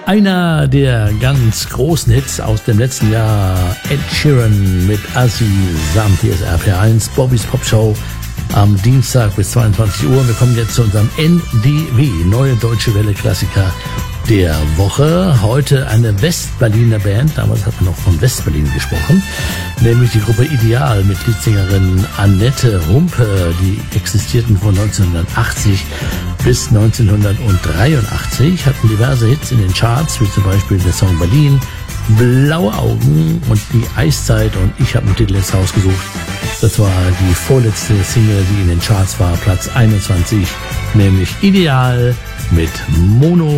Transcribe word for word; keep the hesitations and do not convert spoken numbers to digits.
Einer der ganz großen Hits aus dem letzten Jahr, Ed Sheeran mit Assi samt hier ist R P R eins, Bobby's Pop Show am Dienstag bis zweiundzwanzig Uhr. Wir kommen jetzt zu unserem N D W, Neue Deutsche Welle Klassiker der Woche. Heute eine Westberliner Band, damals hat man noch von Westberlin gesprochen, nämlich die Gruppe Ideal mit Leadsängerin Annette Rumpe. Die existierten von neunzehnhundertachtzig bis neunzehnhundertdreiundachtzig, hatten diverse Hits in den Charts, wie zum Beispiel der Song Berlin, Blaue Augen und die Eiszeit, und ich habe einen Titel jetzt rausgesucht. Das war die vorletzte Single, die in den Charts war, Platz einundzwanzig, nämlich Ideal mit Mono